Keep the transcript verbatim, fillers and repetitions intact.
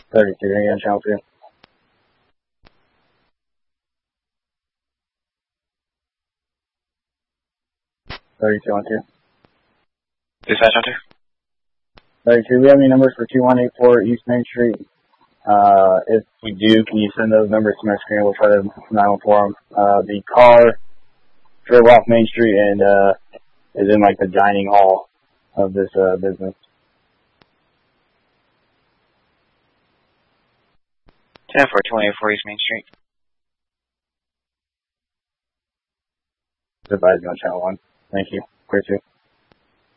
thirty-two, again, channel two. thirty-two on two. Dispatch on two. thirty-two, we have any numbers for two one eight four East Main Street? Uh, if we do, can you send those numbers to my screen? We'll try to nine one four them. Uh, the car drove off Main Street and, uh, is in, like, the dining hall of this, uh, business. ten four two eight four East Main Street. Advise me on channel one. Thank you. Great two.